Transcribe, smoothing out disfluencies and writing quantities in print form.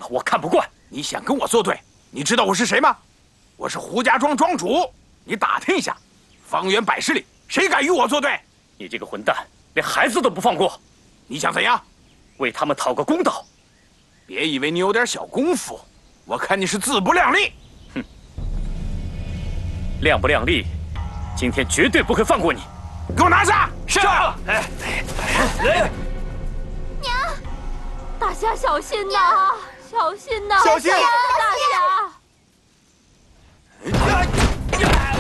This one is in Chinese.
我看不惯。 你想跟我作对？你知道我是谁吗？我是胡家庄庄主。你打听一下，方圆100里谁敢与我作对？ 你这个混蛋，连孩子都不放过！ 你想怎样？ 为他们讨个公道？ 别以为你有点小功夫，我看你是自不量力。 哼，量不量力，今天绝对不会放过你！ 给我拿下！ 是。 娘，大侠小心呐，小心呐！ 小心！